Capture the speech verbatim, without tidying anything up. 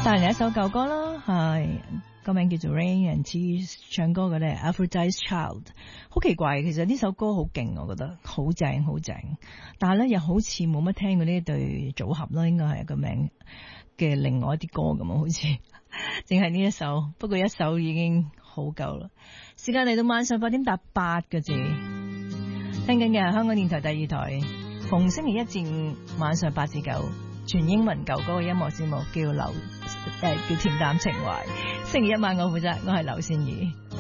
帶嚟一首舊歌啦，係個名叫做 Rain and Tears， 唱歌嘅咧 Aphrodite's Child。好奇怪，其實呢首歌好勁，我覺得好正好正，但係咧又好似冇乜聽過呢一對組合啦，應該係個名嘅另外一啲歌咁啊，好似淨係呢一首，不過一首已經好夠啦。時間嚟到晚上八點搭八個字，聽緊嘅香港電台第二台，逢星期一至五晚上八至九。全英文舊歌嘅音樂節目叫流誒叫恬淡情懷，星期一晚我負責，我係劉善儀。